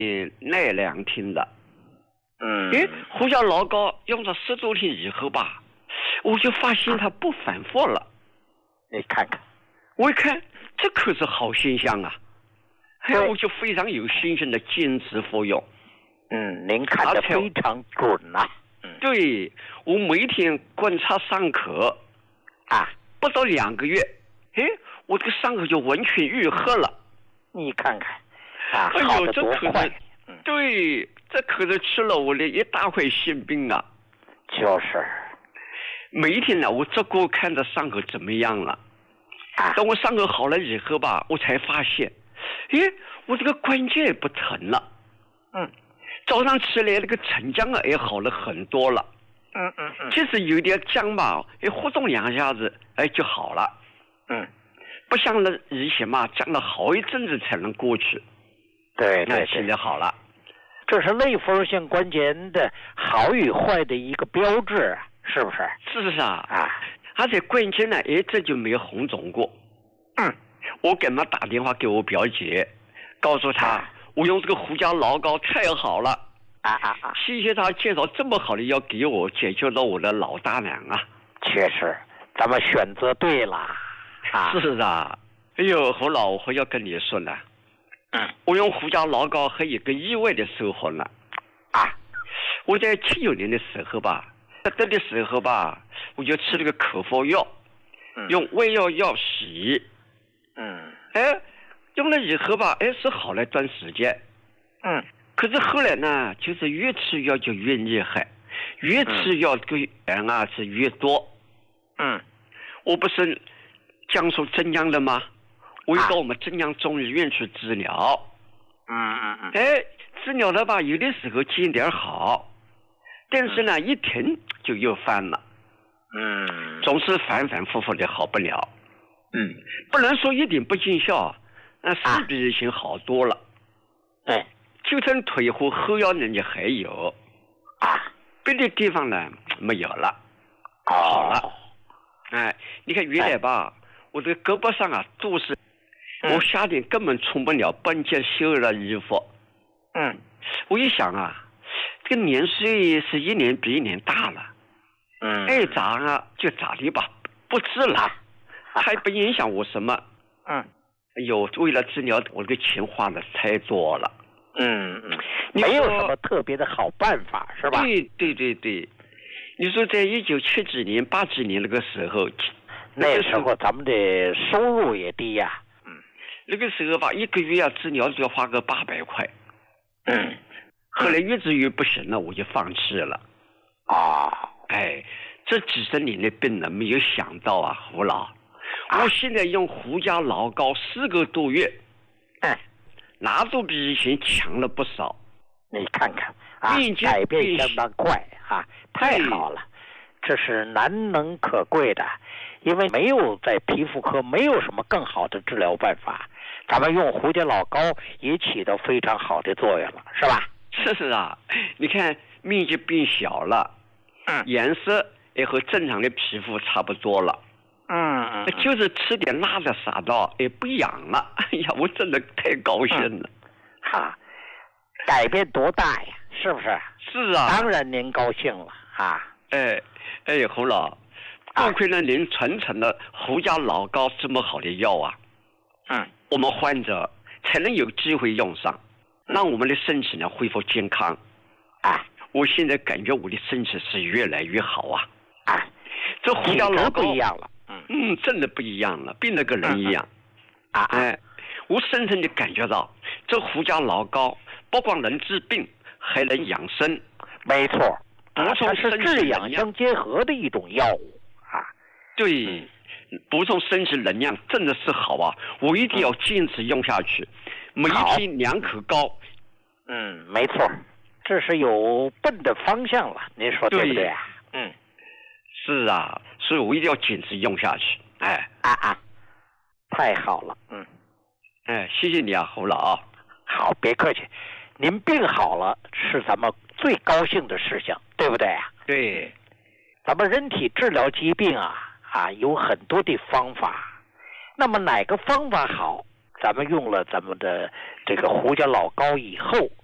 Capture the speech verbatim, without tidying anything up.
嗯，那两天了。 嗯， 哎，胡椒老膏用了十多天以后吧，我就发现它不反复了。 你看看， 我一看，这可是好现象啊！哎，我就非常有信心的坚持服用。 嗯，您看得非常准呐、啊。 嗯，对，我每天观察伤口啊， 不到两个月，哎，我这个伤口就完全愈合了。 你看看，啊， 哎呦， 好得这可多快！ 是，对，这可是吃了我的一大块心病啊！ 就是， 每一天呢，我只顾看着伤口怎么样了。 啊， 等我伤口好了以后吧，我才发现，哎，我这个关节也不疼了。 嗯， 早上起来那个沉僵啊也好了很多了。 嗯嗯嗯， 即使有点僵吧，哎，活动两下子，哎就好了。 嗯， 不像那以前嘛，僵了好一阵子才能过去。 对对对， 现在好了。 这是类风性关节炎的好与坏的一个标志，是不是？ 是啊， 啊， 而且关键呢，哎，这就没有红肿过。 嗯， 我给他打电话给我表姐，告诉他、啊、我用这个胡椒老膏太好了。 啊啊啊！ 谢谢他介绍这么好的药给我，解决了我的老大难啊！ 确实，咱们选择对了。啊， 是啊。哎呦，侯老，我要跟你说呢。 嗯， 我用胡椒老膏还有一个意外的收获呢。 啊， 我在七九年的时候吧，得的时候吧，我就吃了个口服药， 嗯、 用胃药药洗。 嗯， 哎，用了以后吧，哎是好了一段时间。 嗯。 可是后来呢，就是越吃药就越厉害，越吃药这个人啊是越多。 嗯， 我不是江苏镇江的吗？我又到我们镇江中医院去治疗。 嗯嗯嗯。 哎，治疗的吧，有的时候见点好，但是呢，一停就又犯了。 嗯， 总是反反复复的好不了。 嗯， 不能说一点不见效，那是比以前好多了。 对、啊。 就剩腿和后腰呢，也还有啊， 别的地方呢没有了。 哦、 好了，哎，你看原来吧，哎、我这个胳膊上啊都是， 嗯、 我夏天根本穿不了半截袖的衣服。 嗯， 我一想啊，这个年岁是一年比一年大了。 嗯， 爱咋啊就咋的吧，不治了，还不影响我什么。 嗯， 哎呦，为了治疗，我的钱花的太多了。 嗯嗯，没有什么特别的好办法，是吧？ 对对对对，你说在一九七几年、八几年那个时候， 那时候咱们的收入也低呀、啊。 嗯，那个时候吧，一个月要治疗就要花个八百块。 嗯， 后来越治越不行了，我就放弃了。 啊， 哎，这几十年的病呢，没有想到啊，胡老，啊、我现在用胡椒老膏四个多月。 嗯。 那都比以前强了不少， 你看看啊，改变相当快啊，太好了，这是难能可贵的，因为没有在皮肤科没有什么更好的治疗办法，咱们用胡椒老膏也起到非常好的作用了，是吧？ 是是啊，你看面积变小了， 嗯， 颜色也和正常的皮肤差不多了。 嗯嗯， 就是吃点辣的啥到也不痒了，哎呀，我真的太高兴了。 哈、嗯啊，改变多大呀？是不是？ 是啊， 当然您高兴了啊。 哎哎，侯老，多亏了您传承了胡椒老膏这么好的药啊， 嗯， 我们患者才能有机会用上，让我们的身体呢恢复健康。 啊， 我现在感觉我的身体是越来越好啊。 啊， 这胡椒老膏不一样了。 嗯，真的不一样了，变得跟人一样。 嗯、啊！ 哎，我深深的感觉到，这胡椒老膏不光能治病，还能养生。 没错， 补充是治养相结合的一种药物啊。 对，补充身体能量真的是好啊！我一定要坚持用下去，每一天两口膏。 嗯，没错，这是有奔的方向了，您说对不对啊？嗯。 是啊，所以我一定要坚持用下去。哎啊啊，太好了，嗯， 哎，谢谢你啊，侯老。 好，别客气，您病好了是咱们最高兴的事情，对不对啊？ 对， 咱们人体治疗疾病啊啊有很多的方法，那么哪个方法好，咱们用了咱们的这个胡椒老膏以后，